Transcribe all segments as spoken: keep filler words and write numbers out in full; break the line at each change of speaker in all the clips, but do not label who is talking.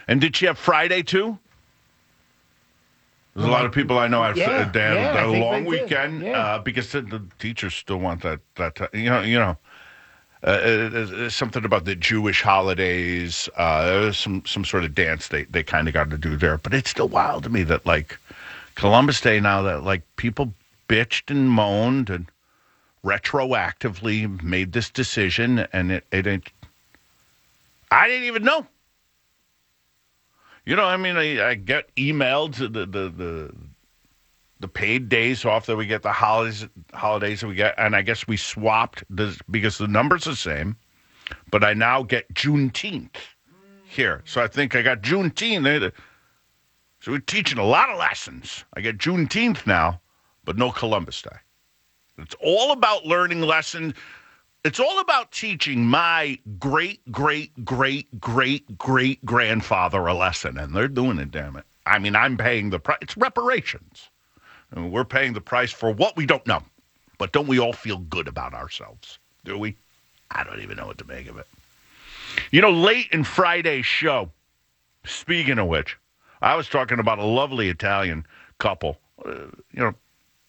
And did she have Friday, too? There's a lot of people I know have
Yeah,
they had
yeah, I
a
think
long
they did,
weekend
yeah.
uh, because the, the teachers still want that. that ti- you know, you know, uh, there's there's something about the Jewish holidays. Uh, there's some some sort of dance they they kind of got to do there. But it's still wild to me that like Columbus Day now that like people bitched and moaned and retroactively made this decision, and it it, it I didn't even know. You know, I mean, I, I get emailed the, the the the paid days off that we get, the holidays holidays that we get, and I guess we swapped this because the number's the same, but I now get Juneteenth here. So I think I got Juneteenth. So we're teaching a lot of lessons. I get Juneteenth now, but no Columbus Day. It's all about learning lessons. It's all about teaching my great, great, great, great, great grandfather a lesson, and they're doing it, damn it. I mean, I'm paying the price. It's reparations. I mean, we're paying the price for what we don't know. But don't we all feel good about ourselves? Do we? I don't even know what to make of it. You know, late in Friday's show, speaking of which, I was talking about a lovely Italian couple, uh, you know,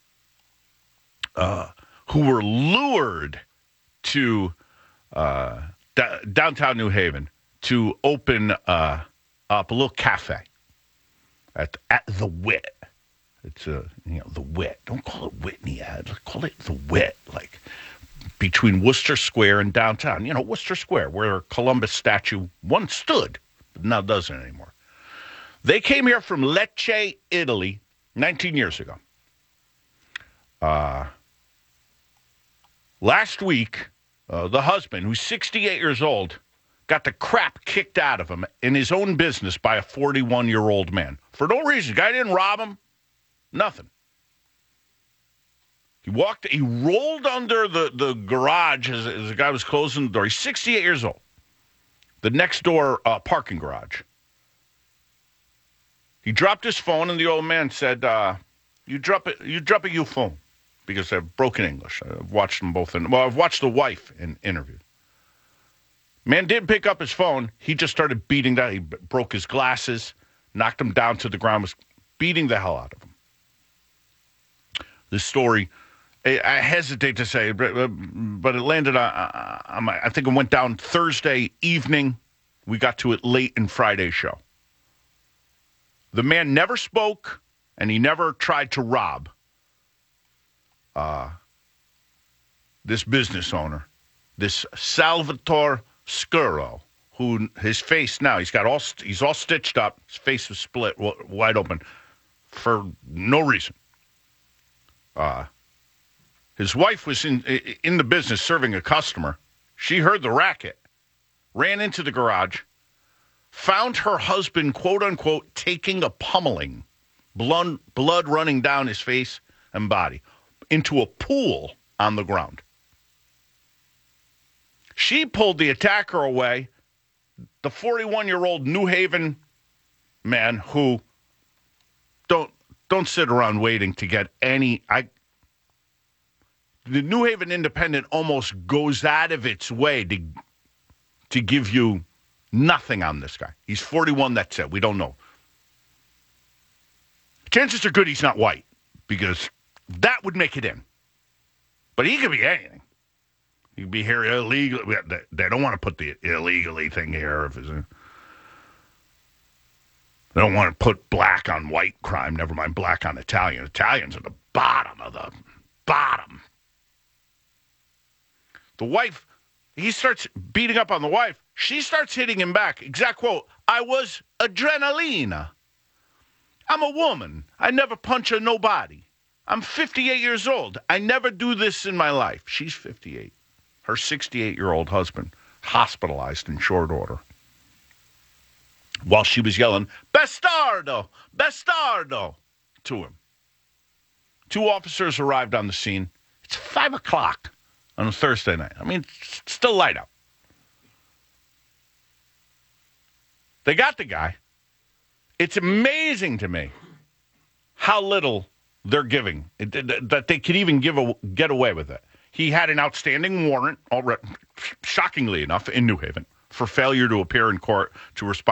uh, who were lured to uh, d- downtown New Haven to open uh, up a little cafe at at the Wit. It's a you know the Wit. Don't call it Whitney ad. Call it the Wit. Like between Worcester Square and downtown. You know Worcester Square, where Columbus statue once stood, but now doesn't anymore. They came here from Lecce, Italy, nineteen years ago. Uh, last week, uh, the husband, who's sixty-eight years old, got the crap kicked out of him in his own business by a forty-one-year-old man. For no reason. Guy didn't rob him. Nothing. He walked, he rolled under the, the garage as, as the guy was closing the door. He's sixty-eight years old. The next door uh, parking garage. He dropped his phone, and the old man said, uh, you drop it, you drop it, your phone. Because I've broken English. I've watched them both. In, well, I've watched the wife in interview. Man didn't pick up his phone. He just started beating down. He broke his glasses, knocked him down to the ground, was beating the hell out of him. This story, I, I hesitate to say, but, but it landed on, on my, I think it went down Thursday evening. We got to it late in Friday's show. The man never spoke, and he never tried to rob uh, this business owner, this Salvatore Scuro, who his face now, he's got all, he's all stitched up. His face was split wide open for no reason. Uh, his wife was in in the business serving a customer. She heard the racket, ran into the garage, found her husband, quote unquote, taking a pummeling, blood, blood running down his face and body, into a pool on the ground. She pulled the attacker away, the forty-one-year-old New Haven man who don't don't sit around waiting to get any. I the New Haven Independent almost goes out of its way to to give you nothing on this guy. He's forty-one. That's it. We don't know. Chances are good he's not white because that would make it in. But he could be anything. He could be here illegally. They don't want to put the illegally thing here. If it's a, they don't want to put black on white crime. Never mind black on Italian. Italians are the bottom of the bottom. The wife, he starts beating up on the wife. She starts hitting him back. Exact quote, I was adrenalina. I'm a woman. I never punch a nobody. I'm fifty-eight years old. I never do this in my life. She's fifty-eight. Her sixty-eight-year-old husband hospitalized in short order while she was yelling, Bastardo! Bastardo! to him. Two officers arrived on the scene. It's five o'clock on a Thursday night. I mean, it's still light out. They got the guy. It's amazing to me how little they're giving, that they could even give a, get away with it. He had an outstanding warrant, already, shockingly enough, in New Haven for failure to appear in court to respond